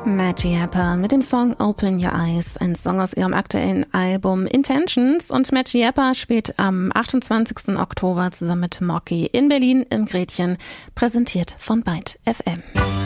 Maggie Appa mit dem Song Open Your Eyes, ein Song aus ihrem aktuellen Album Intentions. Und Maggie Appa spielt am 28. Oktober zusammen mit Mocky in Berlin im Gretchen, präsentiert von Byte FM.